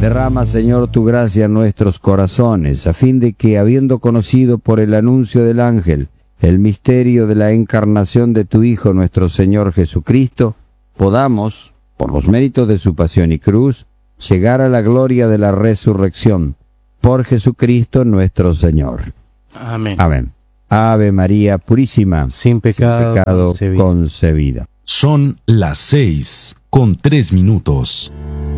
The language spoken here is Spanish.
Derrama, Señor, tu gracia en nuestros corazones, a fin de que, habiendo conocido por el anuncio del ángel el misterio de la encarnación de tu Hijo, nuestro Señor Jesucristo, podamos, por los méritos de su pasión y cruz, llegar a la gloria de la resurrección. Por Jesucristo nuestro Señor. Amén. Amén. Ave María Purísima, Sin pecado concebida. concebida. Son las 6:03.